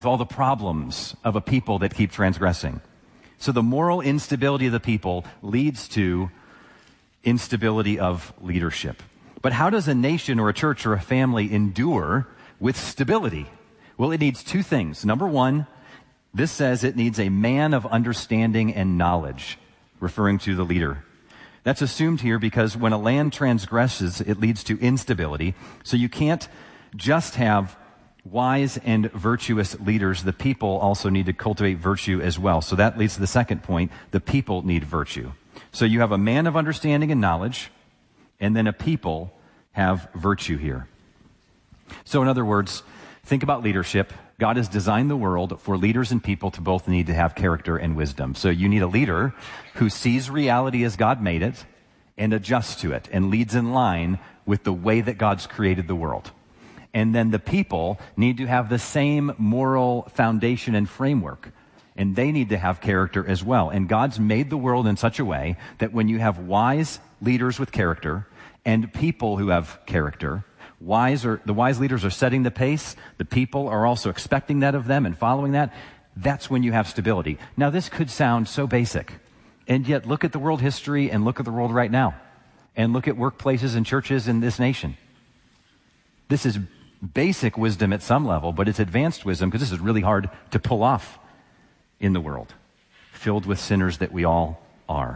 all the problems of a people that keep transgressing. So the moral instability of the people leads to instability of leadership. But how does a nation or a church or a family endure with stability? Well, it needs two things. Number one, this says it needs a man of understanding and knowledge, referring to the leader. That's assumed here because when a land transgresses, it leads to instability. So you can't just have wise and virtuous leaders. The people also need to cultivate virtue as well. So that leads to the second point. The people need virtue. So you have a man of understanding and knowledge, and then a people have virtue here. So in other words, think about leadership. God has designed the world for leaders and people to both need to have character and wisdom. So you need a leader who sees reality as God made it and adjusts to it and leads in line with the way that God's created the world. And then the people need to have the same moral foundation and framework, and they need to have character as well. And God's made the world in such a way that when you have wise leaders with character and people who have character, the wise leaders are setting the pace. The people are also expecting that of them and following that. That's when you have stability. Now, this could sound so basic, and yet look at the world history and look at the world right now, and look at workplaces and churches in this nation. This is basic wisdom at some level, but it's advanced wisdom because this is really hard to pull off in the world, filled with sinners that we all are.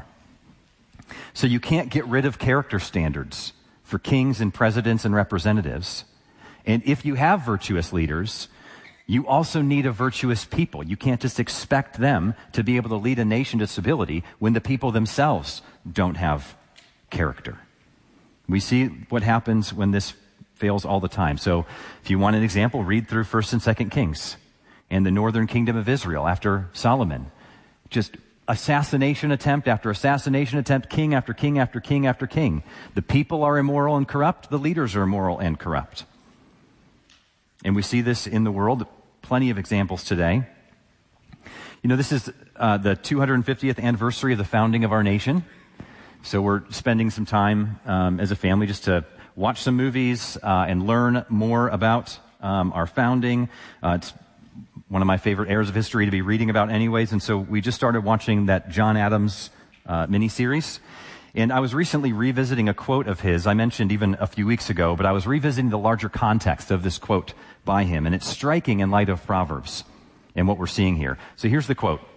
So you can't get rid of character standards for kings and presidents and representatives. And if you have virtuous leaders, you also need a virtuous people. You can't just expect them to be able to lead a nation to stability when the people themselves don't have character. We see what happens when this fails all the time. So if you want an example, read through 1st and 2nd Kings and the northern kingdom of Israel after Solomon. Just assassination attempt after assassination attempt, king after king after king after king. The people are immoral and corrupt. The leaders are immoral and corrupt. And we see this in the world, plenty of examples today. You know, this is the 250th anniversary of the founding of our nation. So we're spending some time as a family just to watch some movies and learn more about our founding. It's one of my favorite eras of history to be reading about anyways. And so we just started watching that John Adams miniseries. And I was recently revisiting a quote of his. I mentioned even a few weeks ago, but I was revisiting the larger context of this quote by him. And it's striking in light of Proverbs and what we're seeing here. So here's the quote.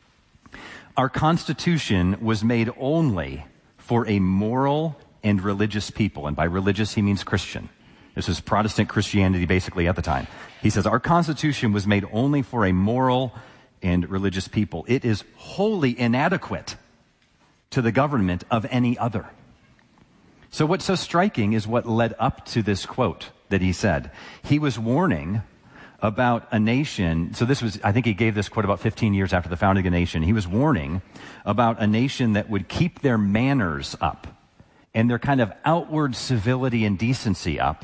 Our Constitution was made only for a moral and religious people. And by religious, he means Christian. This is Protestant Christianity basically at the time. He says, our Constitution was made only for a moral and religious people. It is wholly inadequate to the government of any other. So what's so striking is what led up to this quote that he said. He was warning about a nation. So this was, I think he gave this quote about 15 years after the founding of the nation. He was warning about a nation that would keep their manners up and their kind of outward civility and decency up,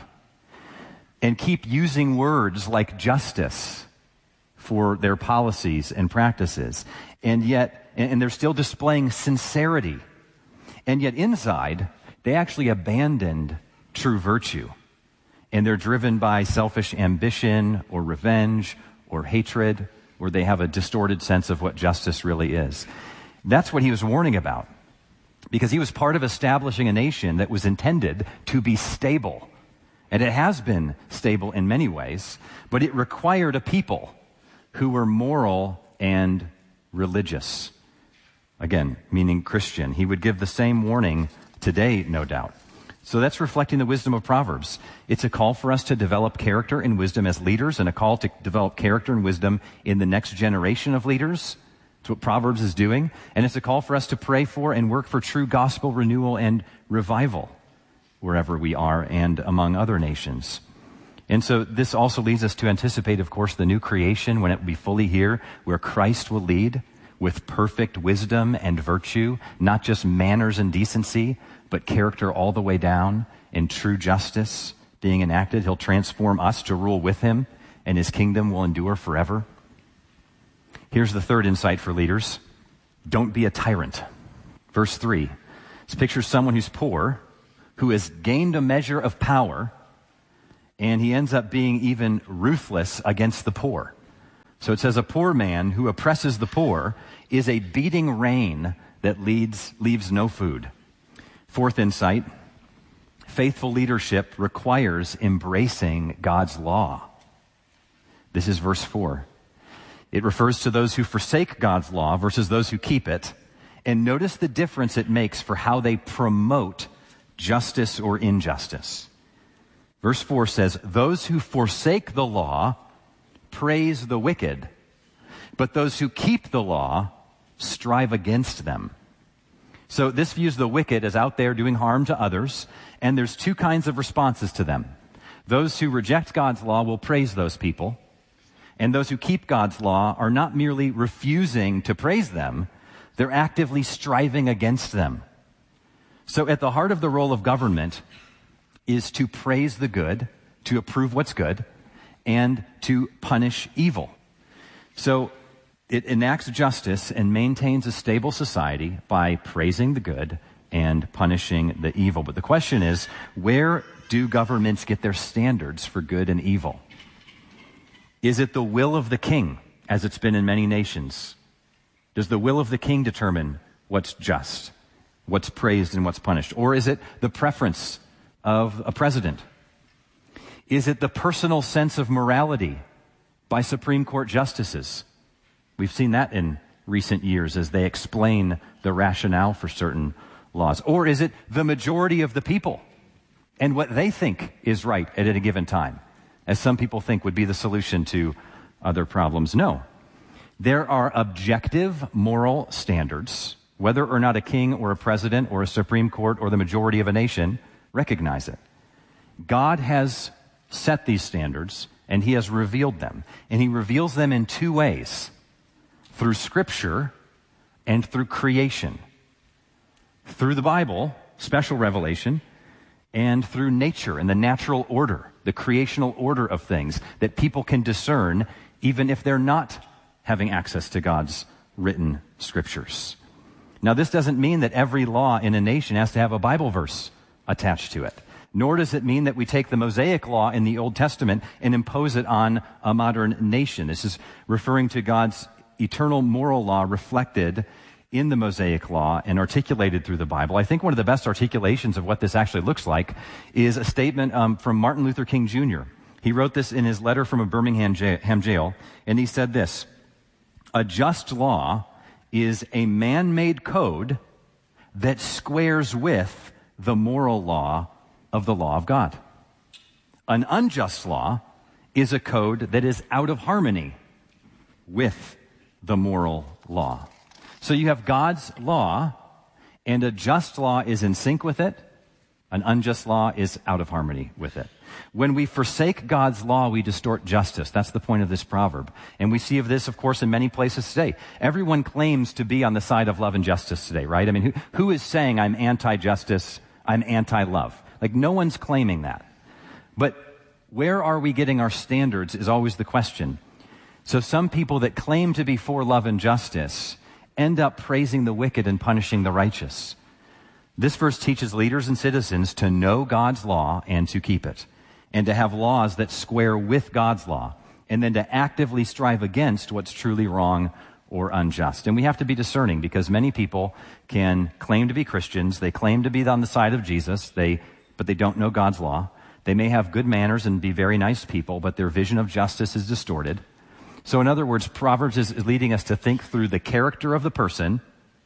and keep using words like justice for their policies and practices. And yet, and they're still displaying sincerity. And yet inside, they actually abandoned true virtue. And they're driven by selfish ambition or revenge or hatred, or they have a distorted sense of what justice really is. That's what he was warning about. Because he was part of establishing a nation that was intended to be stable. And it has been stable in many ways, but it required a people who were moral and religious. Again, meaning Christian. He would give the same warning today, no doubt. So that's reflecting the wisdom of Proverbs. It's a call for us to develop character and wisdom as leaders, and a call to develop character and wisdom in the next generation of leaders. That's what Proverbs is doing. And it's a call for us to pray for and work for true gospel renewal and revival wherever we are and among other nations. And so this also leads us to anticipate, of course, the new creation when it will be fully here, where Christ will lead with perfect wisdom and virtue, not just manners and decency, but character all the way down in true justice being enacted. He'll transform us to rule with him, and his kingdom will endure forever. Here's the third insight for leaders. Don't be a tyrant. Verse 3. This pictures someone who's poor, who has gained a measure of power, and he ends up being even ruthless against the poor. So it says, a poor man who oppresses the poor is a beating rain that leaves no food. Fourth insight, faithful leadership requires embracing God's law. This is verse 4. It refers to those who forsake God's law versus those who keep it. And notice the difference it makes for how they promote justice or injustice. Verse 4 says, those who forsake the law praise the wicked, but those who keep the law strive against them. So this views the wicked as out there doing harm to others, and there's two kinds of responses to them. Those who reject God's law will praise those people, and those who keep God's law are not merely refusing to praise them, they're actively striving against them. So at the heart of the role of government is to praise the good, to approve what's good, and to punish evil. So it enacts justice and maintains a stable society by praising the good and punishing the evil. But the question is, where do governments get their standards for good and evil? Is it the will of the king, as it's been in many nations? Does the will of the king determine what's just, what's praised, and what's punished? Or is it the preference of a president? Is it the personal sense of morality by Supreme Court justices? We've seen that in recent years as they explain the rationale for certain laws. Or is it the majority of the people and what they think is right at a given time, as some people think would be the solution to other problems? No. There are objective moral standards, whether or not a king or a president or a Supreme Court or the majority of a nation recognize it. God has set these standards, and he has revealed them. And he reveals them in two ways: through Scripture and through creation. Through the Bible, special revelation, and through nature and the natural order, the creational order of things that people can discern even if they're not having access to God's written Scriptures. Now, this doesn't mean that every law in a nation has to have a Bible verse attached to it. Nor does it mean that we take the Mosaic law in the Old Testament and impose it on a modern nation. This is referring to God's eternal moral law reflected in the Mosaic law and articulated through the Bible. I think one of the best articulations of what this actually looks like is a statement from Martin Luther King Jr. He wrote this in his letter from a Birmingham jail, and he said this: "A just law is a man-made code that squares with the moral law of the law of God. An unjust law is a code that is out of harmony with the moral law." So you have God's law, and a just law is in sync with it. An unjust law is out of harmony with it. When we forsake God's law, we distort justice. That's the point of this proverb. And we see of this, of course, in many places today. Everyone claims to be on the side of love and justice today, right? I mean, who is saying I'm anti-justice, I'm anti-love? Like, no one's claiming that. But where are we getting our standards is always the question. So some people that claim to be for love and justice end up praising the wicked and punishing the righteous. This verse teaches leaders and citizens to know God's law and to keep it, and to have laws that square with God's law, and then to actively strive against what's truly wrong or unjust. And we have to be discerning, because many people can claim to be Christians, they claim to be on the side of Jesus, but they don't know God's law. They may have good manners and be very nice people, but their vision of justice is distorted. So in other words, Proverbs is leading us to think through the character of the person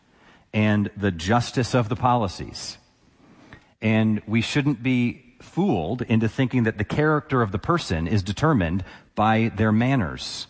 and the justice of the policies. And we shouldn't be fooled into thinking that the character of the person is determined by their manners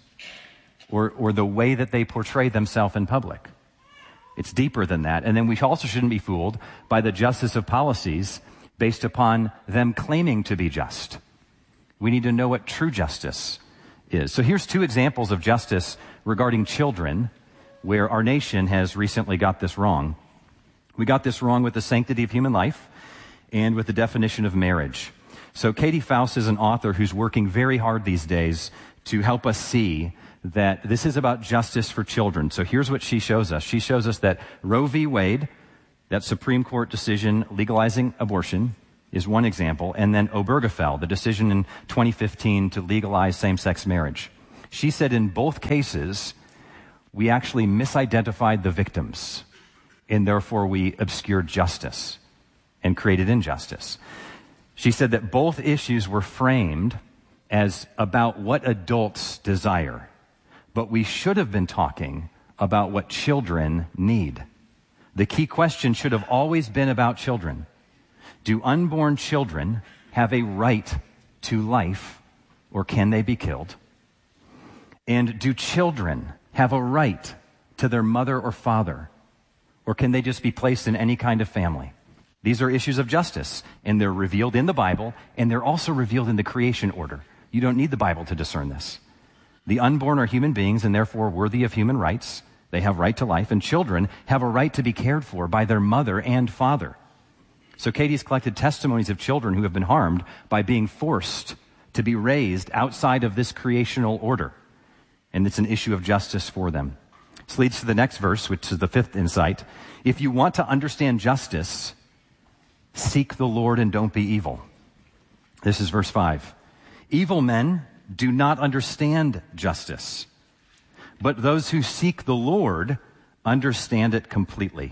or the way that they portray themselves in public. It's deeper than that. And then we also shouldn't be fooled by the justice of policies based upon them claiming to be just. We need to know what true justice is. So here's two examples of justice regarding children where our nation has recently got this wrong. We got this wrong with the sanctity of human life and with the definition of marriage. So Katie Faust is an author who's working very hard these days to help us see that this is about justice for children. So here's what she shows us. She shows us that Roe v. Wade, that Supreme Court decision legalizing abortion, is one example. And then Obergefell, the decision in 2015 to legalize same-sex marriage. She said in both cases, we actually misidentified the victims, and therefore we obscured justice and created injustice. She said that both issues were framed as about what adults desire, but we should have been talking about what children need. The key question should have always been about children. Do unborn children have a right to life, or can they be killed? And do children have a right to their mother or father, or can they just be placed in any kind of family? These are issues of justice, and they're revealed in the Bible, and they're also revealed in the creation order. You don't need the Bible to discern this. The unborn are human beings and therefore worthy of human rights. They have right to life, and children have a right to be cared for by their mother and father. So Katie's collected testimonies of children who have been harmed by being forced to be raised outside of this creational order. And it's an issue of justice for them. This leads to the next verse, which is the fifth insight. If you want to understand justice, seek the Lord and don't be evil. This is verse 5. Evil men do not understand justice, but those who seek the Lord understand it completely.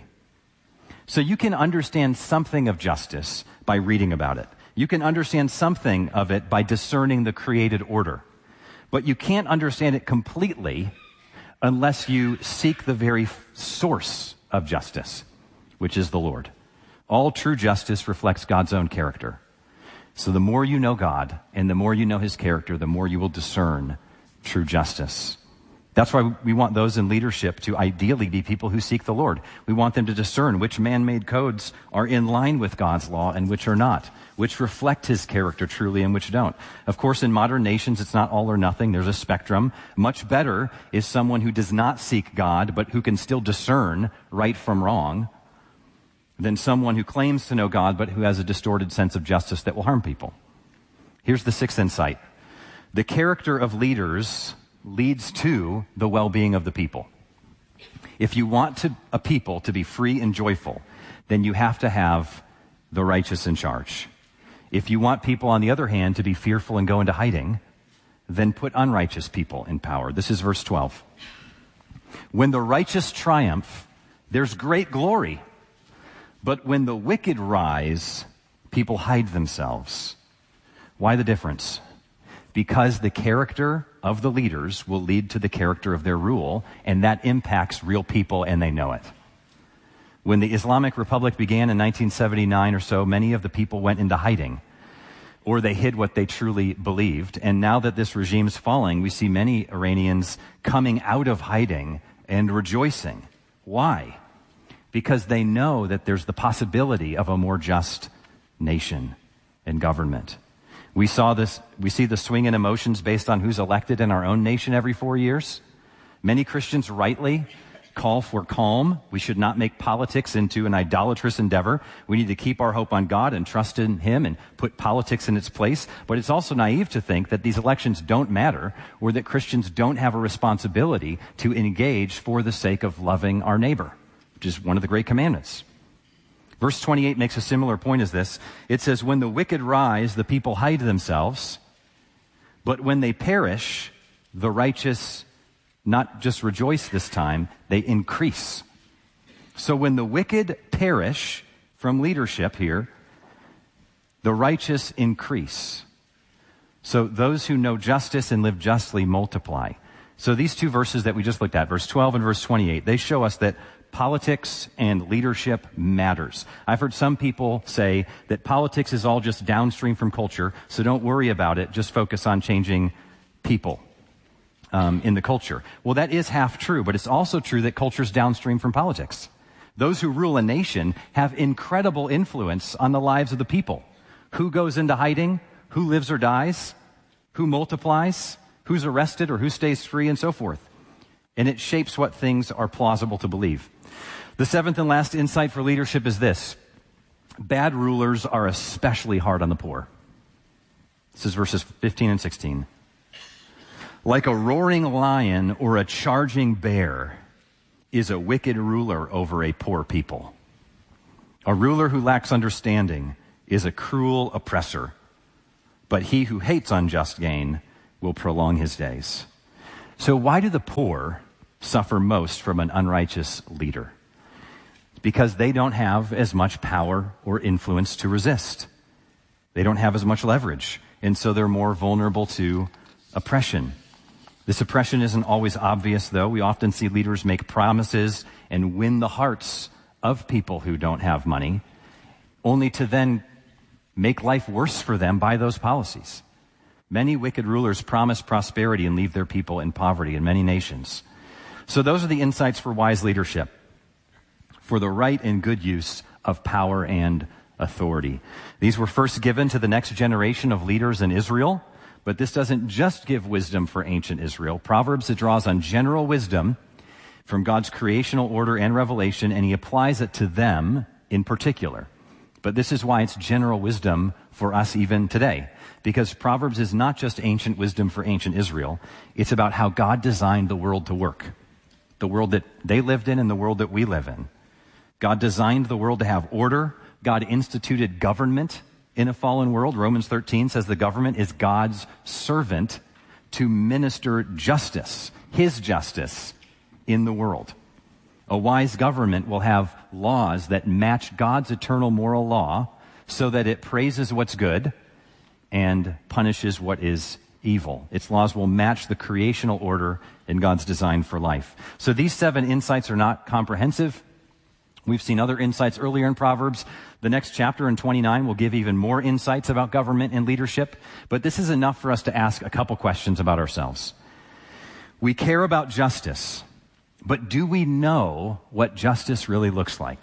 So you can understand something of justice by reading about it. You can understand something of it by discerning the created order. But you can't understand it completely unless you seek the very source of justice, which is the Lord. All true justice reflects God's own character. So the more you know God and the more you know his character, the more you will discern true justice. That's why we want those in leadership to ideally be people who seek the Lord. We want them to discern which man-made codes are in line with God's law and which are not, which reflect his character truly and which don't. Of course, in modern nations, it's not all or nothing. There's a spectrum. Much better is someone who does not seek God, but who can still discern right from wrong, than someone who claims to know God, but who has a distorted sense of justice that will harm people. Here's the sixth insight. The character of leaders leads to the well-being of the people. If you want a people to be free and joyful, then you have to have the righteous in charge. If you want people, on the other hand, to be fearful and go into hiding, then put unrighteous people in power. This is verse 12. When the righteous triumph, there's great glory. But when the wicked rise, people hide themselves. Why the difference? Because the character of the leaders will lead to the character of their rule, and that impacts real people, and they know it. When the Islamic Republic began in 1979 or so, many of the people went into hiding, or they hid what they truly believed. And now that this regime is falling, we see many Iranians coming out of hiding and rejoicing. Why? Because they know that there's the possibility of a more just nation and government. We see the swing in emotions based on who's elected in our own nation every 4 years. Many Christians rightly call for calm. We should not make politics into an idolatrous endeavor. We need to keep our hope on God and trust in him and put politics in its place. But it's also naive to think that these elections don't matter or that Christians don't have a responsibility to engage for the sake of loving our neighbor, which is one of the great commandments. Verse 28 makes a similar point as this. It says, when the wicked rise, the people hide themselves, but when they perish, the righteous not just rejoice this time, they increase. So when the wicked perish from leadership here, the righteous increase. So those who know justice and live justly multiply. So these two verses that we just looked at, verse 12 and verse 28, they show us that politics and leadership matters. I've heard some people say that politics is all just downstream from culture, so don't worry about it, just focus on changing people in the culture. Well, that is half true, but it's also true that culture's downstream from politics. Those who rule a nation have incredible influence on the lives of the people. Who goes into hiding, who lives or dies, who multiplies, who's arrested or who stays free, and so forth. And it shapes what things are plausible to believe. The seventh and last insight for leadership is this. Bad rulers are especially hard on the poor. This is verses 15 and 16. Like a roaring lion or a charging bear is a wicked ruler over a poor people. A ruler who lacks understanding is a cruel oppressor, but he who hates unjust gain will prolong his days. So why do the poor suffer most from an unrighteous leader? Because they don't have as much power or influence to resist. They don't have as much leverage, and so they're more vulnerable to oppression. This oppression isn't always obvious, though. We often see leaders make promises and win the hearts of people who don't have money, only to then make life worse for them by those policies. Many wicked rulers promise prosperity and leave their people in poverty in many nations. So those are the insights for wise leadership, for the right and good use of power and authority. These were first given to the next generation of leaders in Israel, but this doesn't just give wisdom for ancient Israel. Proverbs, it draws on general wisdom from God's creational order and revelation, and he applies it to them in particular. But this is why it's general wisdom for us even today, because Proverbs is not just ancient wisdom for ancient Israel. It's about how God designed the world to work, the world that they lived in and the world that we live in. God designed the world to have order. God instituted government in a fallen world. Romans 13 says the government is God's servant to minister justice, his justice, in the world. A wise government will have laws that match God's eternal moral law so that it praises what's good and punishes what is evil. Its laws will match the creational order in God's design for life. So these 7 insights are not comprehensive. We've seen other insights earlier in Proverbs. The next chapter in 29 will give even more insights about government and leadership, but this is enough for us to ask a couple questions about ourselves. We care about justice, but do we know what justice really looks like?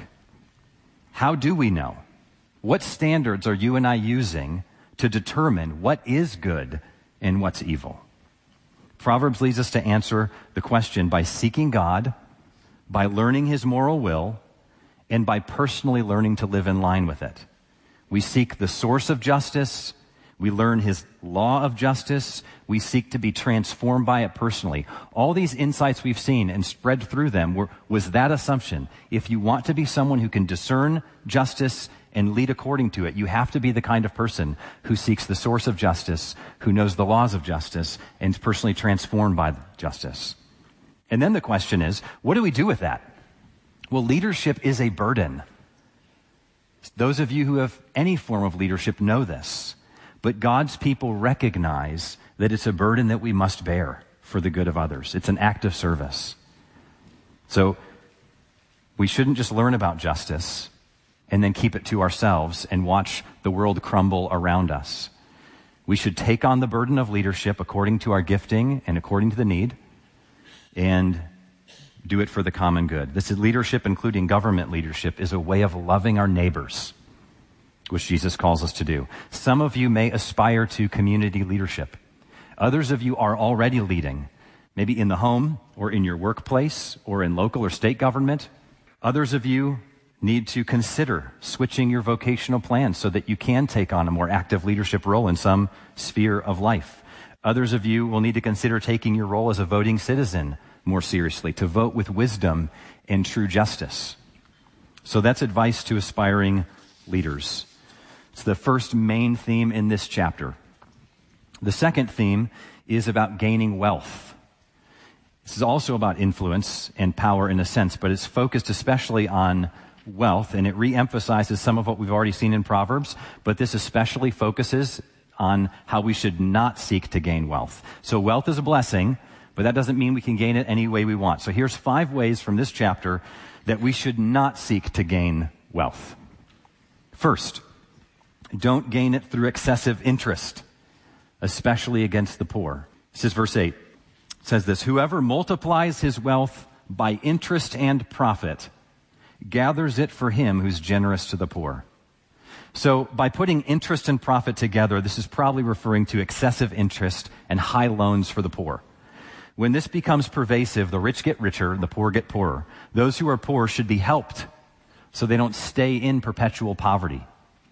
How do we know? What standards are you and I using to determine what is good and what's evil? Proverbs leads us to answer the question by seeking God, by learning his moral will, and by personally learning to live in line with it. We seek the source of justice. We learn his law of justice. We seek to be transformed by it personally. All these insights we've seen and spread through them was that assumption. If you want to be someone who can discern justice and lead according to it, you have to be the kind of person who seeks the source of justice, who knows the laws of justice, and is personally transformed by justice. And then the question is, what do we do with that? Well, leadership is a burden. Those of you who have any form of leadership know this. But God's people recognize that it's a burden that we must bear for the good of others. It's an act of service. So we shouldn't just learn about justice and then keep it to ourselves and watch the world crumble around us. We should take on the burden of leadership according to our gifting and according to the need, and do it for the common good. This is leadership, including government leadership, is a way of loving our neighbors, which Jesus calls us to do. Some of you may aspire to community leadership. Others of you are already leading, maybe in the home or in your workplace or in local or state government. Others of you need to consider switching your vocational plans so that you can take on a more active leadership role in some sphere of life. Others of you will need to consider taking your role as a voting citizen more seriously, to vote with wisdom and true justice. So that's advice to aspiring leaders. It's the first main theme in this chapter. The second theme is about gaining wealth. This is also about influence and power in a sense, but it's focused especially on wealth, and it re-emphasizes some of what we've already seen in Proverbs, but this especially focuses on how we should not seek to gain wealth. So wealth is a blessing, but that doesn't mean we can gain it any way we want. So here's 5 ways from this chapter that we should not seek to gain wealth. First, don't gain it through excessive interest, especially against the poor. This is verse 8. It says this, whoever multiplies his wealth by interest and profit gathers it for him who's generous to the poor. So by putting interest and profit together, this is probably referring to excessive interest and high loans for the poor. When this becomes pervasive, the rich get richer, the poor get poorer. Those who are poor should be helped so they don't stay in perpetual poverty.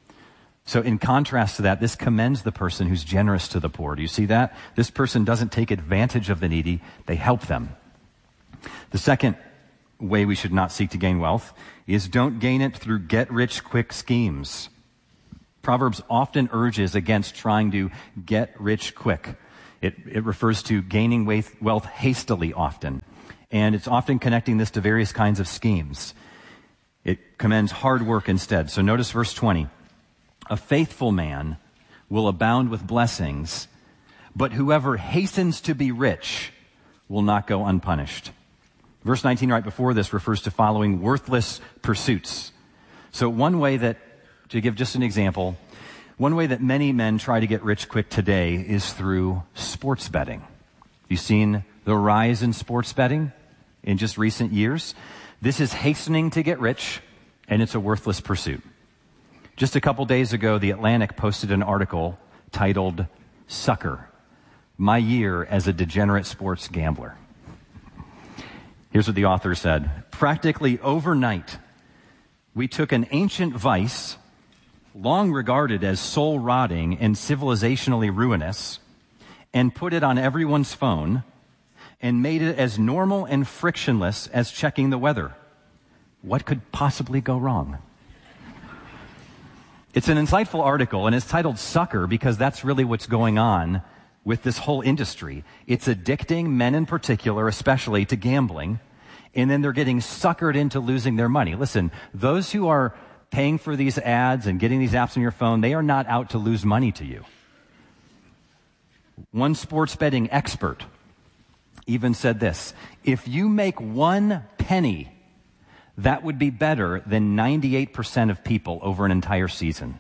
So in contrast to that, this commends the person who's generous to the poor. Do you see that? This person doesn't take advantage of the needy, they help them. The second way we should not seek to gain wealth is don't gain it through get-rich-quick schemes. Proverbs often urges against trying to get rich quick. It refers to gaining wealth hastily often. And it's often connecting this to various kinds of schemes. It commends hard work instead. So notice verse 20. A faithful man will abound with blessings, but whoever hastens to be rich will not go unpunished. Verse 19 right before this refers to following worthless pursuits. So one way that, to give just an example, one way that many men try to get rich quick today is through sports betting. You've seen the rise in sports betting in just recent years. This is hastening to get rich, and it's a worthless pursuit. Just a couple days ago, The Atlantic posted an article titled, "Sucker, My Year as a Degenerate Sports Gambler." Here's what the author said. Practically overnight, we took an ancient vice, long regarded as soul-rotting and civilizationally ruinous, and put it on everyone's phone and made it as normal and frictionless as checking the weather. What could possibly go wrong? It's an insightful article, and it's titled Sucker because that's really what's going on with this whole industry. It's addicting men in particular, especially, to gambling, and then they're getting suckered into losing their money. Listen, those who are paying for these ads and getting these apps on your phone, they are not out to lose money to you. One sports betting expert even said this: if you make 1 penny, that would be better than 98% of people over an entire season.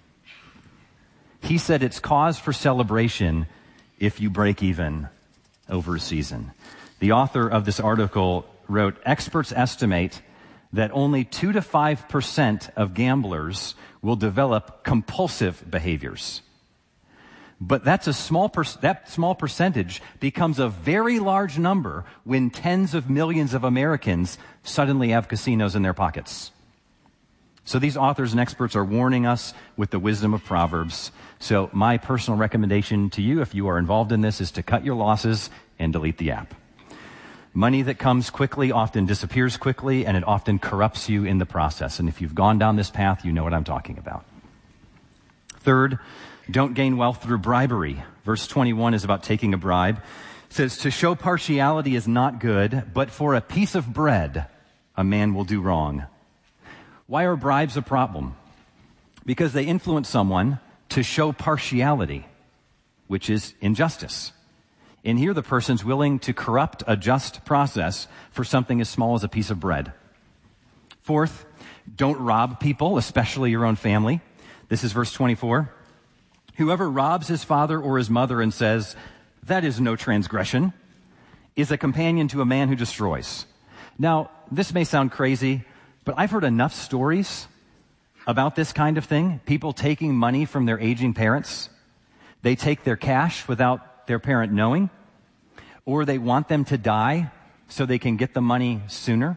He said it's cause for celebration if you break even over a season. The author of this article wrote, experts estimate that only 2 to 5% of gamblers will develop compulsive behaviors. But that's that small percentage becomes a very large number when tens of millions of Americans suddenly have casinos in their pockets. So these authors and experts are warning us with the wisdom of Proverbs. So my personal recommendation to you, if you are involved in this, is to cut your losses and delete the app. Money that comes quickly often disappears quickly, and it often corrupts you in the process. And if you've gone down this path, you know what I'm talking about. Third, don't gain wealth through bribery. Verse 21 is about taking a bribe. It says, to show partiality is not good, but for a piece of bread, a man will do wrong. Why are bribes a problem? Because they influence someone to show partiality, which is injustice. And here the person's willing to corrupt a just process for something as small as a piece of bread. Fourth, don't rob people, especially your own family. This is verse 24. Whoever robs his father or his mother and says, that is no transgression, is a companion to a man who destroys. Now, this may sound crazy, but I've heard enough stories about this kind of thing. People taking money from their aging parents. They take their cash without their parent knowing, or they want them to die so they can get the money sooner,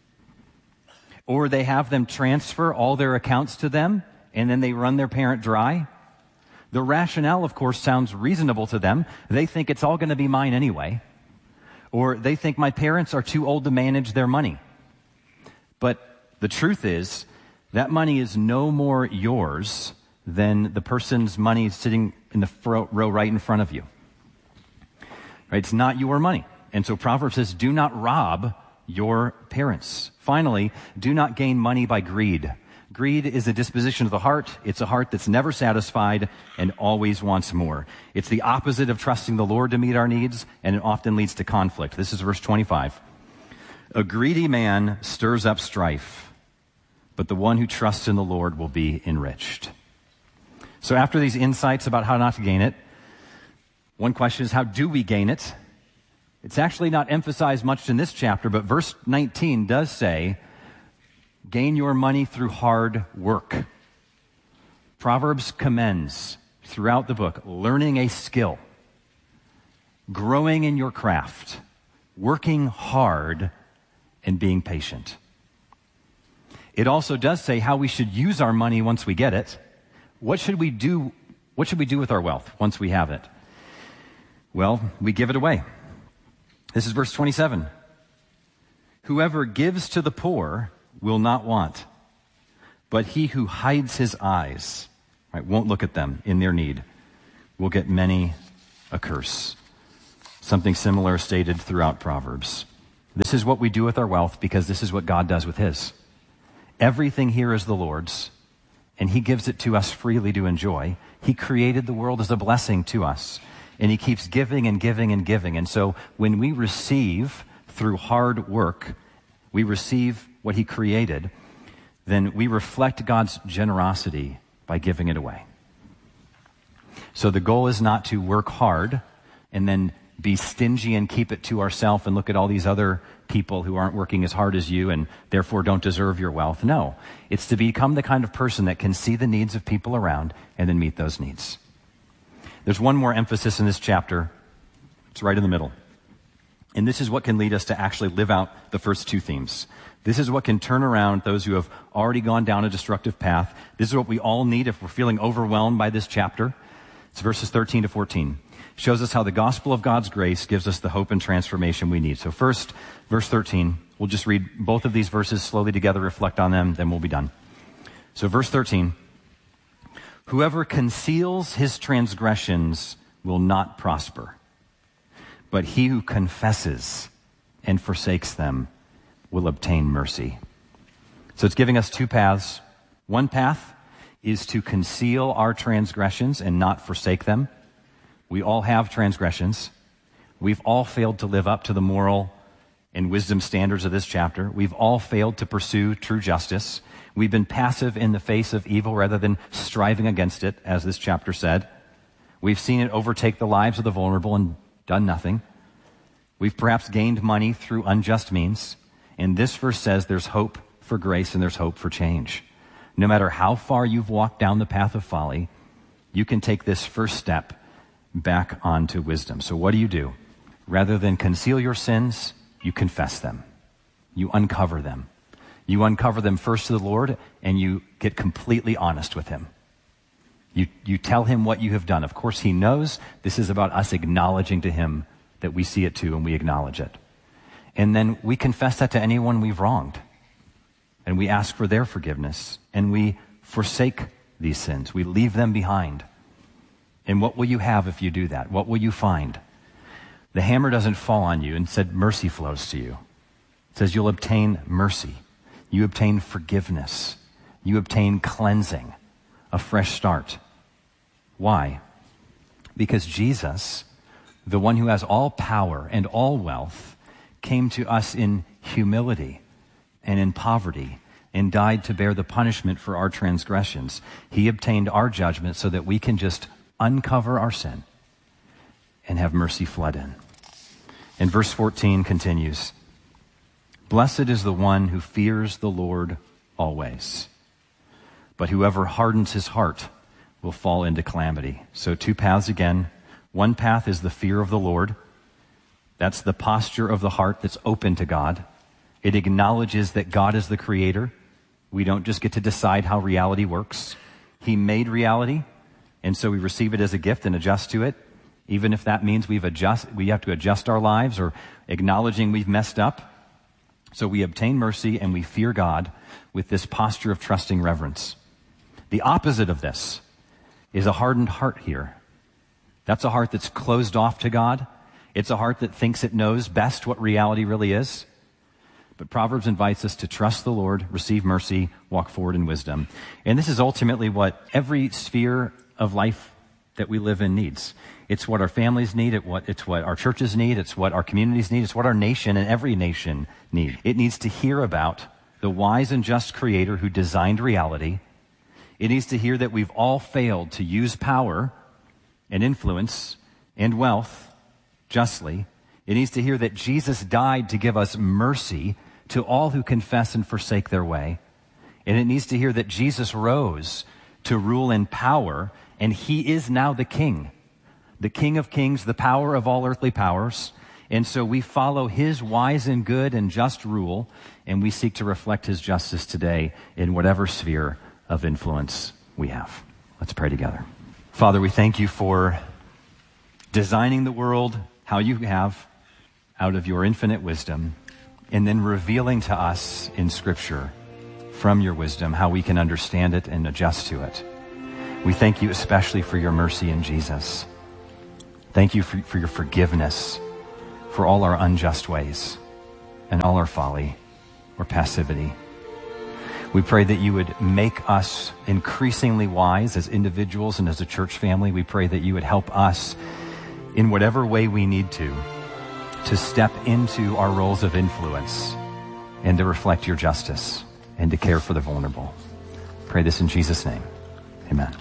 or they have them transfer all their accounts to them and then they run their parent dry. The rationale, of course, sounds reasonable to them. They think it's all going to be mine anyway, or they think my parents are too old to manage their money. But the truth is, that money is no more yours than the person's money sitting in the row right in front of you. Right? It's not your money. And so Proverbs says, do not rob your parents. Finally, do not gain money by greed. Greed is a disposition of the heart. It's a heart that's never satisfied and always wants more. It's the opposite of trusting the Lord to meet our needs, and it often leads to conflict. This is verse 25. A greedy man stirs up strife, but the one who trusts in the Lord will be enriched. So after these insights about how not to gain it, one question is, how do we gain it? It's actually not emphasized much in this chapter, but verse 19 does say, gain your money through hard work. Proverbs commends throughout the book learning a skill, growing in your craft, working hard, and being patient. It also does say how we should use our money once we get it. What should we do with our wealth once we have it? Well, we give it away. This is verse 27. Whoever gives to the poor will not want, but he who hides his eyes, right, won't look at them in their need, will get many a curse. Something similar stated throughout Proverbs. This is what we do with our wealth because this is what God does with his. Everything here is the Lord's, and he gives it to us freely to enjoy. He created the world as a blessing to us, and he keeps giving and giving and giving. And so when we receive through hard work, we receive what he created, then we reflect God's generosity by giving it away. So the goal is not to work hard and then be stingy and keep it to ourselves and look at all these other people who aren't working as hard as you and therefore don't deserve your wealth. No, it's to become the kind of person that can see the needs of people around and then meet those needs. There's one more emphasis in this chapter. It's right in the middle. And this is what can lead us to actually live out the first two themes. This is what can turn around those who have already gone down a destructive path. This is what we all need if we're feeling overwhelmed by this chapter. It's verses 13 to 14. Shows us how the gospel of God's grace gives us the hope and transformation we need. So first, verse 13, we'll just read both of these verses slowly together, reflect on them, then we'll be done. So verse 13, whoever conceals his transgressions will not prosper, but he who confesses and forsakes them will obtain mercy. So it's giving us two paths. One path is to conceal our transgressions and not forsake them. We all have transgressions. We've all failed to live up to the moral and wisdom standards of this chapter. We've all failed to pursue true justice. We've been passive in the face of evil rather than striving against it, as this chapter said. We've seen it overtake the lives of the vulnerable and done nothing. We've perhaps gained money through unjust means. And this verse says there's hope for grace and there's hope for change. No matter how far you've walked down the path of folly, you can take this first step back onto wisdom. So what do? Rather than conceal your sins, you confess them. You uncover them. You uncover them first to the Lord, and you get completely honest with him. You tell him what you have done. Of course, he knows this is about us acknowledging to him that we see it too, and we acknowledge it. And then we confess that to anyone we've wronged. And we ask for their forgiveness, and we forsake these sins. We leave them behind. And what will you have if you do that? What will you find? The hammer doesn't fall on you. Instead, mercy flows to you. It says you'll obtain mercy. You obtain forgiveness. You obtain cleansing, a fresh start. Why? Because Jesus, the one who has all power and all wealth, came to us in humility and in poverty and died to bear the punishment for our transgressions. He obtained our judgment so that we can just uncover our sin and have mercy flood in. And verse 14 continues, blessed is the one who fears the Lord always, but whoever hardens his heart will fall into calamity. So two paths again. One path is the fear of the Lord. That's the posture of the heart that's open to God. It acknowledges that God is the creator. We don't just get to decide how reality works. He made reality. And so we receive it as a gift and adjust to it, even if that means we have to adjust our lives or acknowledging we've messed up. So we obtain mercy and we fear God with this posture of trusting reverence. The opposite of this is a hardened heart here. That's a heart that's closed off to God. It's a heart that thinks it knows best what reality really is. But Proverbs invites us to trust the Lord, receive mercy, walk forward in wisdom. And this is ultimately what every sphere of life that we live in needs. It's what our families need. It's what our churches need. It's what our communities need. It's what our nation and every nation need. It needs to hear about the wise and just creator who designed reality. It needs to hear that we've all failed to use power and influence and wealth justly. It needs to hear that Jesus died to give us mercy to all who confess and forsake their way. And it needs to hear that Jesus rose to rule in power, and he is now the King of kings, the power of all earthly powers. And so we follow his wise and good and just rule, and we seek to reflect his justice today in whatever sphere of influence we have. Let's pray together. Father, we thank you for designing the world how you have out of your infinite wisdom, and then revealing to us in Scripture from your wisdom how we can understand it and adjust to it. We thank you especially for your mercy in Jesus. Thank you for your forgiveness for all our unjust ways and all our folly or passivity. We pray that you would make us increasingly wise as individuals and as a church family. We pray that you would help us in whatever way we need to step into our roles of influence and to reflect your justice and to care for the vulnerable. Pray this in Jesus' name. Amen.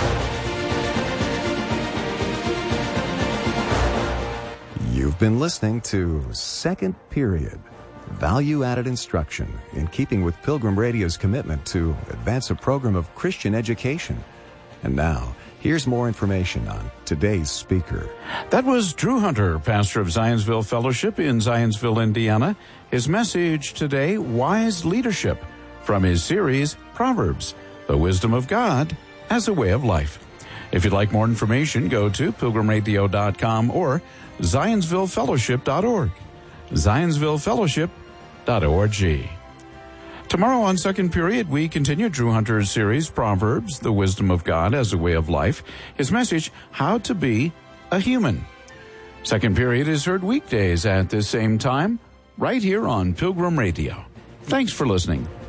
You've been listening to Second Period, value-added instruction in keeping with Pilgrim Radio's commitment to advance a program of Christian education. And now, here's more information on today's speaker. That was Drew Hunter, pastor of Zionsville Fellowship in Zionsville, Indiana. His message today, Wise Leadership, from his series, Proverbs, the Wisdom of God as a Way of Life. If you'd like more information, go to pilgrimradio.com or zionsvillefellowship.org. zionsvillefellowship.org. Tomorrow on Second Period, we continue Drew Hunter's series, Proverbs, the Wisdom of God as a Way of Life. His message, How to Be a Human. Second Period is heard weekdays at this same time, right here on Pilgrim Radio. Thanks for listening.